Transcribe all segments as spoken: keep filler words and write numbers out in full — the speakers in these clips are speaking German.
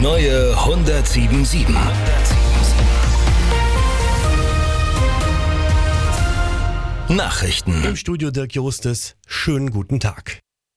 neue hundertsieben sieben. Nachrichten. Im Studio Dirk Jostes. Schönen guten Tag.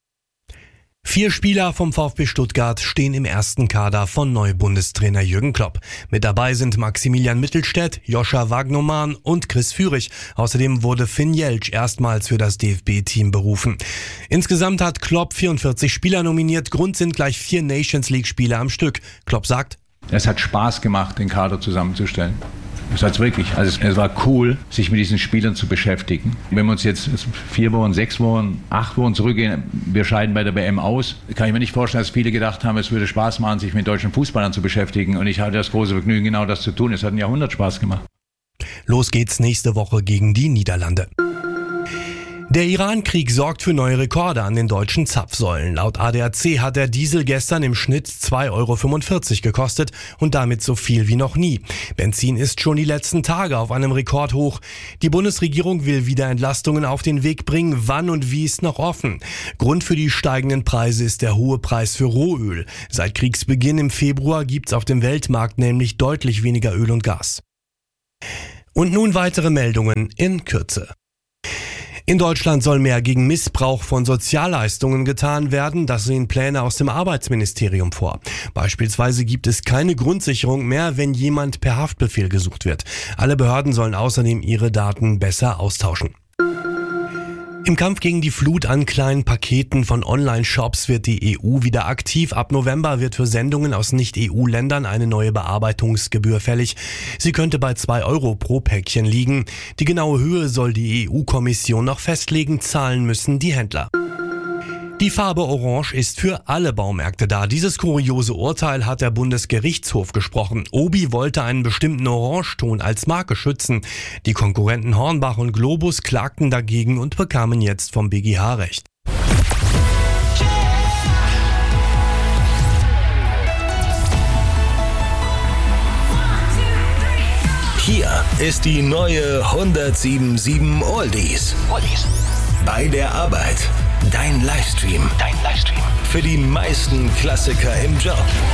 Vier Spieler vom VfB Stuttgart stehen im ersten Kader von Neubundestrainer Jürgen Klopp. Mit dabei sind Maximilian Mittelstädt, Joscha Wagnoman und Chris Führig. Außerdem wurde Finn Jeltsch erstmals für das D F B-Team berufen. Insgesamt hat Klopp vierundvierzig Spieler nominiert. Grund sind gleich vier Nations League-Spiele am Stück. Klopp sagt: Es hat Spaß gemacht, den Kader zusammenzustellen. Es hat's wirklich. Also es war cool, sich mit diesen Spielern zu beschäftigen. Wenn wir uns jetzt vier Wochen, sechs Wochen, acht Wochen zurückgehen, wir scheiden bei der W M aus, kann ich mir nicht vorstellen, dass viele gedacht haben, es würde Spaß machen, sich mit deutschen Fußballern zu beschäftigen. Und ich hatte das große Vergnügen, genau das zu tun. Es hat ein Jahrhundert Spaß gemacht. Los geht's nächste Woche gegen die Niederlande. Der Iran-Krieg sorgt für neue Rekorde an den deutschen Zapfsäulen. Laut A D A C hat der Diesel gestern im Schnitt zwei Euro fünfundvierzig gekostet und damit so viel wie noch nie. Benzin ist schon die letzten Tage auf einem Rekordhoch. Die Bundesregierung will wieder Entlastungen auf den Weg bringen. Wann und wie ist noch offen. Grund für die steigenden Preise ist der hohe Preis für Rohöl. Seit Kriegsbeginn im Februar gibt's auf dem Weltmarkt nämlich deutlich weniger Öl und Gas. Und nun weitere Meldungen in Kürze. In Deutschland soll mehr gegen Missbrauch von Sozialleistungen getan werden. Das sehen Pläne aus dem Arbeitsministerium vor. Beispielsweise gibt es keine Grundsicherung mehr, wenn jemand per Haftbefehl gesucht wird. Alle Behörden sollen außerdem ihre Daten besser austauschen. Im Kampf gegen die Flut an kleinen Paketen von Online-Shops wird die E U wieder aktiv. Ab November wird für Sendungen aus Nicht-E U-Ländern eine neue Bearbeitungsgebühr fällig. Sie könnte bei zwei Euro pro Päckchen liegen. Die genaue Höhe soll die E U-Kommission noch festlegen, zahlen müssen die Händler. Die Farbe Orange ist für alle Baumärkte da. Dieses kuriose Urteil hat der Bundesgerichtshof gesprochen. Obi wollte einen bestimmten Orangeton als Marke schützen. Die Konkurrenten Hornbach und Globus klagten dagegen und bekamen jetzt vom B G H Recht. Hier ist die neue hundertsieben sieben Oldies. Oldies. Bei der Arbeit. Dein Livestream. Dein Livestream. Für die meisten Klassiker im Job.